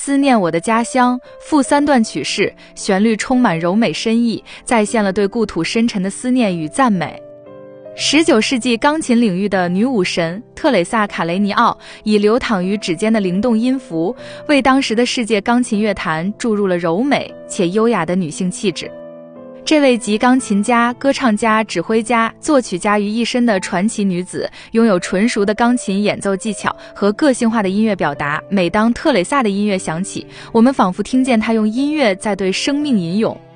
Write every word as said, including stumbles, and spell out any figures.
思念我的家乡，赋三段曲式，旋律充满柔美深意，再现了对故土深沉的思念与赞美。十九世纪钢琴领域的女武神特蕾萨·卡雷尼奥以流淌于指尖的灵动音符，为当时的世界钢琴乐坛注入了柔美且优雅的女性气质。这位集钢琴家、歌唱家、指挥家、作曲家于一身的传奇女子，拥有纯熟的钢琴演奏技巧和个性化的音乐表达。每当特蕾萨的音乐响起，我们仿佛听见她用音乐在对生命吟咏。